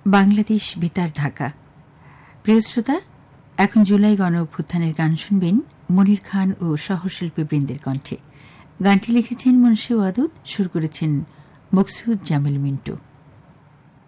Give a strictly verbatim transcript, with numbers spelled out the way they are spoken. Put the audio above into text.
বাংলাদেশ বেতার ঢাকা। প্রিয় শ্রোতা, এখন জুলাই গণ অভ্যুত্থানের গান শুনবেন মনির খান ও সহশিল্পী বৃন্দের কণ্ঠে। গানটি লিখেছেন মুন্সী ওয়াদুদ, সুর করেছেন মকসুদ জামিল মিন্টু।